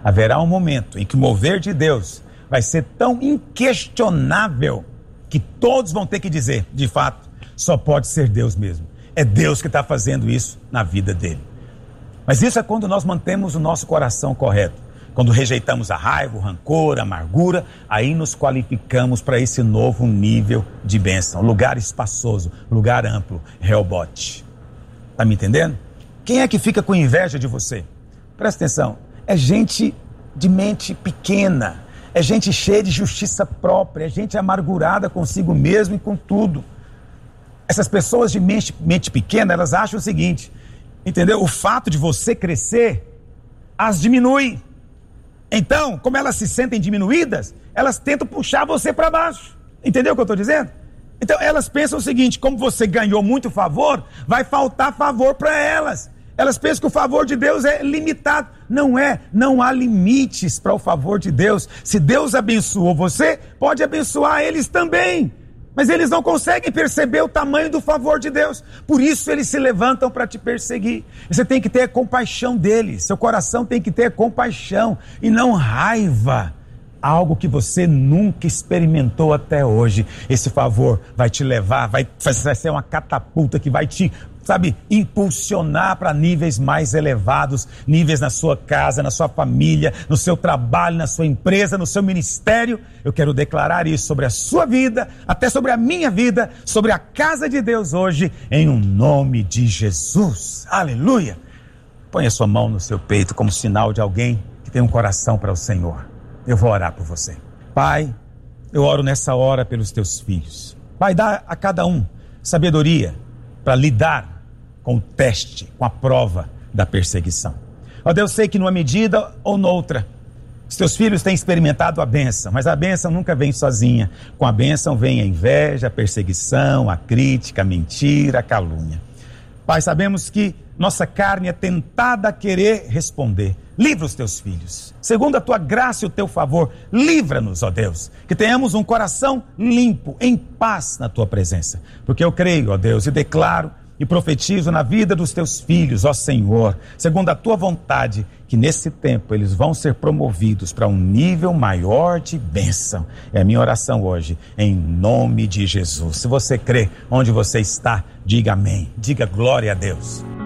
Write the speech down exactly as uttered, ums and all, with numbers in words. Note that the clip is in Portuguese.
Haverá um momento em que o mover de Deus vai ser tão inquestionável que todos vão ter que dizer, de fato, só pode ser Deus mesmo. É Deus que está fazendo isso na vida dele. Mas isso é quando nós mantemos o nosso coração correto. Quando rejeitamos a raiva, o rancor, a amargura, aí nos qualificamos para esse novo nível de bênção. Lugar espaçoso, lugar amplo, Rehobote. Está me entendendo? Quem é que fica com inveja de você? Presta atenção, é gente de mente pequena, é gente cheia de justiça própria, é gente amargurada consigo mesmo e com tudo. Essas pessoas de mente, mente pequena, elas acham o seguinte, entendeu? O fato de você crescer as diminui. Então, como elas se sentem diminuídas, elas tentam puxar você para baixo. Entendeu o que eu estou dizendo? Então, elas pensam o seguinte, como você ganhou muito favor, vai faltar favor para elas. Elas pensam que o favor de Deus é limitado. Não é, não há limites para o favor de Deus. Se Deus abençoou você, pode abençoar eles também. Mas eles não conseguem perceber o tamanho do favor de Deus. Por isso eles se levantam para te perseguir. Você tem que ter compaixão deles. Seu coração tem que ter compaixão e não raiva. Algo que você nunca experimentou até hoje. Esse favor vai te levar, vai, vai ser uma catapulta que vai te, sabe, impulsionar para níveis mais elevados, níveis na sua casa, na sua família, no seu trabalho, na sua empresa, no seu ministério. Eu quero declarar isso sobre a sua vida, até sobre a minha vida, sobre a casa de Deus hoje, em um nome de Jesus. Aleluia! Põe a sua mão no seu peito como sinal de alguém que tem um coração para o Senhor. Eu vou orar por você. Pai, eu oro nessa hora pelos teus filhos. Pai, dá a cada um sabedoria para lidar com o teste, com a prova da perseguição. Ó Deus, sei que numa medida ou noutra, os teus filhos têm experimentado a bênção, mas a bênção nunca vem sozinha. Com a bênção vem a inveja, a perseguição, a crítica, a mentira, a calúnia. Pai, sabemos que nossa carne é tentada a querer responder. Livra os teus filhos. Segundo a tua graça e o teu favor, livra-nos, ó Deus. Que tenhamos um coração limpo, em paz na tua presença. Porque eu creio, ó Deus, e declaro e profetizo na vida dos teus filhos, ó Senhor, segundo a tua vontade, que nesse tempo eles vão ser promovidos para um nível maior de bênção. É a minha oração hoje, em nome de Jesus. Se você crê onde você está, diga amém. Diga glória a Deus.